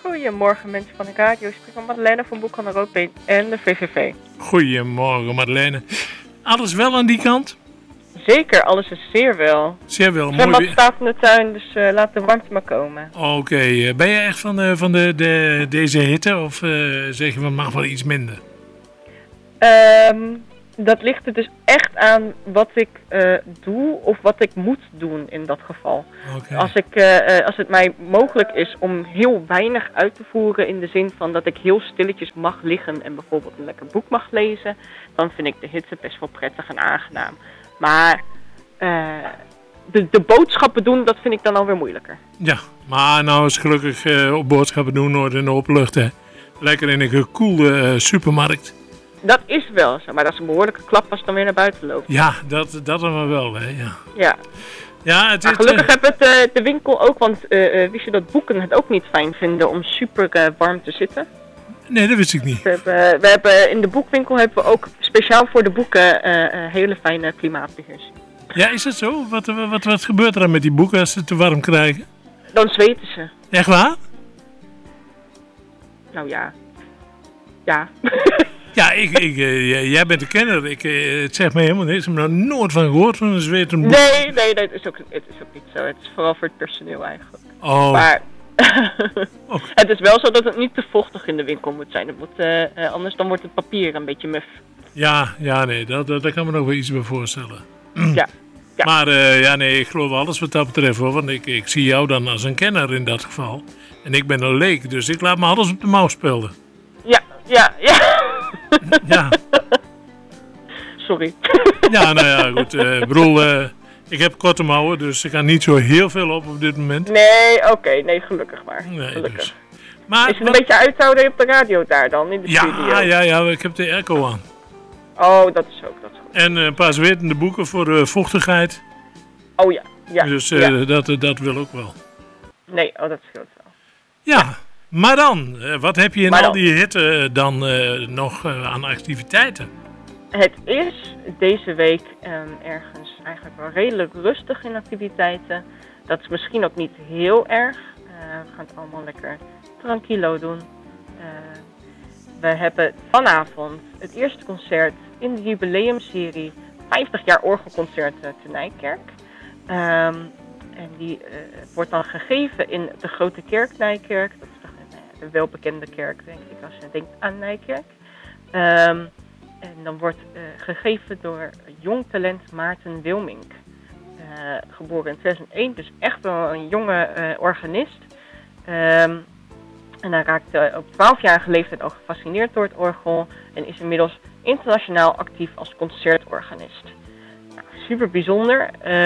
Goedemorgen mensen van de radio. Ik spreek met Madeleine van Boekhandel Roodbeen en de VVV. Goedemorgen Madeleine. Alles wel aan die kant? Zeker, alles is zeer wel. Zeer wel, mooi. mooi. Het staat in de tuin, dus laat de warmte maar komen. Oké. Ben je echt van deze hitte of zeg je van mag wel iets minder? Dat ligt er dus echt aan wat ik doe of wat ik moet doen in dat geval. Okay. Als het mij mogelijk is om heel weinig uit te voeren in de zin van dat ik heel stilletjes mag liggen en bijvoorbeeld een lekker boek mag lezen, dan vind ik de hitte best wel prettig en aangenaam. Maar de boodschappen doen, dat vind ik dan alweer moeilijker. Ja, maar nou is gelukkig op boodschappen doen nooit in de open lucht, hè. Lekker in een gekoelde supermarkt. Dat is wel zo, maar dat is een behoorlijke klap als het dan weer naar buiten loopt. Ja, dat dan wel, hè, ja. Ja, gelukkig heb het de winkel ook, want wist je dat boeken het ook niet fijn vinden om super warm te zitten? Nee, dat wist ik niet. We hebben in de boekwinkel hebben we ook speciaal voor de boeken hele fijne klimaatbeheersing. Ja, is dat zo? Wat gebeurt er dan met die boeken als ze het te warm krijgen? Dan zweten ze. Echt waar? Nou ja. Ja. Ja, jij bent de kenner. Het zegt me helemaal niks. Ik heb er nog nooit van gehoord van een zwetend boek. Nee, het is ook niet zo. Het is vooral voor het personeel eigenlijk. Oh. Maar het is wel zo dat het niet te vochtig in de winkel moet zijn. Anders dan wordt het papier een beetje muf. Ja, nee, daar kan me nog wel iets bij voorstellen. Ja. Maar ik geloof alles wat dat betreft hoor. Want ik zie jou dan als een kenner in dat geval. En ik ben een leek, dus ik laat me alles op de mouw spelden. Ja. Ja. Sorry. Ja, nou ja, goed. Ik heb korte mouwen, dus ik kan niet zo heel veel op dit moment. Nee, gelukkig maar. Nee, gelukkig. Dus. Maar, is het een beetje uithouden op de radio daar dan, in de studio? Ja, ik heb de airco aan. Oh, dat is goed. En een paar zwetende boeken voor de vochtigheid. Oh ja. Dus dat wil ook wel. Nee, dat scheelt wel. Ja. Maar dan, wat heb je in al die hitte dan nog aan activiteiten? Het is deze week ergens eigenlijk wel redelijk rustig in activiteiten. Dat is misschien ook niet heel erg. We gaan het allemaal lekker tranquilo doen. We hebben vanavond het eerste concert in de jubileumserie 50 jaar orgelconcert te Nijkerk. En die wordt dan gegeven in de Grote Kerk Nijkerk. Dat is de welbekende kerk, denk ik, als je denkt aan Nijkerk. En dan wordt gegeven door jong talent Maarten Wilmink. Geboren in 2001, dus echt wel een jonge organist. En hij raakte op 12-jarige leeftijd al gefascineerd door het orgel en is inmiddels internationaal actief als concertorganist. Nou, super bijzonder.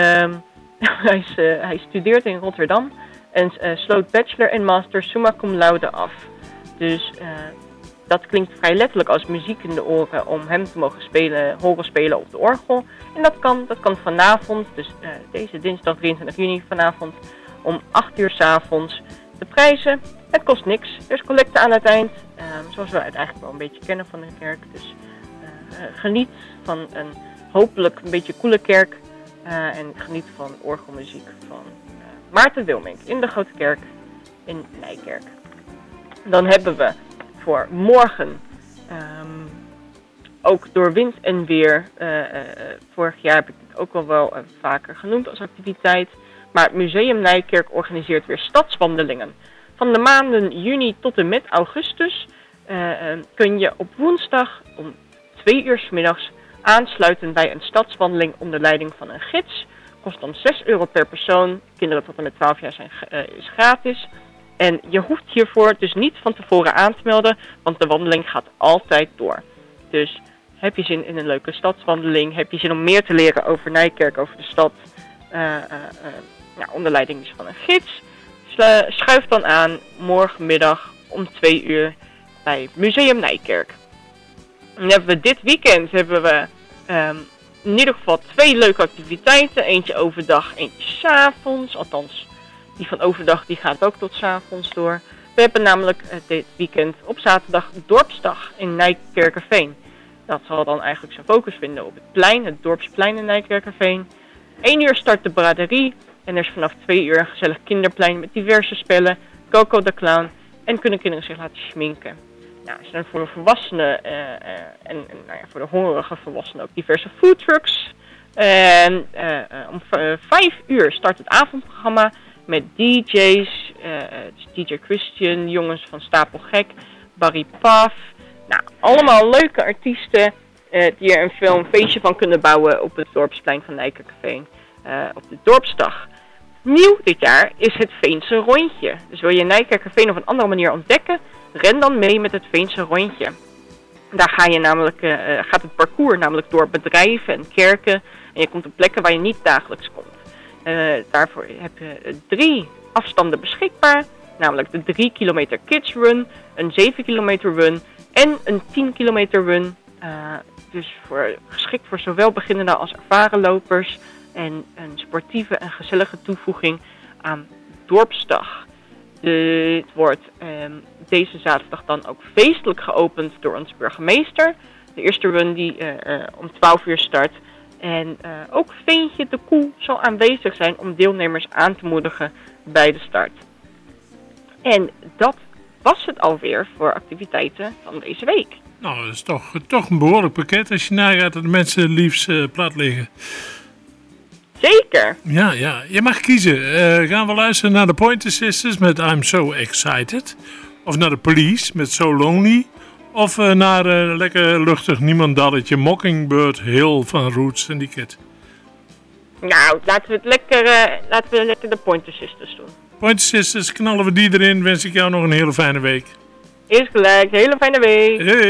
Hij studeert in Rotterdam en sloot bachelor en master summa cum laude af. Dus dat klinkt vrij letterlijk als muziek in de oren om hem te mogen horen spelen op de orgel. En dat kan vanavond, dus deze dinsdag 23 juni vanavond om 8 uur 's avonds. De prijzen, het kost niks. Er is collecte aan het eind, zoals we het eigenlijk wel een beetje kennen van de kerk. Dus geniet van een hopelijk een beetje coole kerk en geniet van orgelmuziek van Maarten Wilmink in de Grote Kerk in Nijkerk. Dan hebben we voor morgen ook door wind en weer. Vorig jaar heb ik het ook al wel vaker genoemd als activiteit. Maar het Museum Nijkerk organiseert weer stadswandelingen. Van de maanden juni tot en met augustus kun je op woensdag om 2 uur 's middags aansluiten bij een stadswandeling onder leiding van een gids. Kost dan €6 per persoon. Kinderen tot en met 12 jaar is gratis. En je hoeft hiervoor dus niet van tevoren aan te melden, want de wandeling gaat altijd door. Dus heb je zin in een leuke stadswandeling, heb je zin om meer te leren over Nijkerk, over de stad, onder leiding dus van een gids, schuif dan aan morgenmiddag om 2 uur bij Museum Nijkerk. En hebben we dit weekend in ieder geval 2 leuke activiteiten. Eentje overdag, eentje 's avonds. Althans, die van overdag die gaat ook tot 's avonds door. We hebben namelijk dit weekend op zaterdag Dorpsdag in Nijkerkerveen. Dat zal dan eigenlijk zijn focus vinden op het plein, het dorpsplein in Nijkerkerveen. 1 uur start de braderie en er is vanaf 2 uur een gezellig kinderplein met diverse spellen, Coco de Clown En kunnen kinderen zich laten schminken. Nou, er zijn voor de volwassenen en voor de hongerige volwassenen ook diverse foodtrucks. En om 5 uur start het avondprogramma met DJ's. DJ Christian, jongens van Stapel Gek, Barry Paf. Nou, allemaal leuke artiesten die er een feestje van kunnen bouwen op het dorpsplein van Nijkerkerveen op de dorpsdag. Nieuw dit jaar is het Veense rondje. Dus wil je Nijkerkerveen op een andere manier ontdekken, ren dan mee met het Veense rondje. Daar gaat het parcours namelijk door bedrijven en kerken en je komt op plekken waar je niet dagelijks komt. Daarvoor heb je 3 afstanden beschikbaar, namelijk de 3 kilometer kids run, een 7 kilometer run en een 10 kilometer run. Dus geschikt voor zowel beginnende als ervaren lopers en een sportieve en gezellige toevoeging aan dorpsdag. Dit wordt deze zaterdag dan ook feestelijk geopend door onze burgemeester. De eerste run die om 12 uur start. En ook Veentje de Koe zal aanwezig zijn om deelnemers aan te moedigen bij de start. En dat was het alweer voor activiteiten van deze week. Nou, dat is toch een behoorlijk pakket als je nagaat dat de mensen liefst plat liggen. Zeker. Ja, je mag kiezen. Gaan we luisteren naar de Pointer Sisters met I'm So Excited? Of naar de Police met So Lonely? Of naar lekker luchtig niemandalletje Mockingbird Hill van Roots Syndicate? Nou, laten we lekker de Pointer Sisters doen. Pointer Sisters, knallen we die erin. Wens ik jou nog een hele fijne week. Is gelijk, hele fijne week. Hey.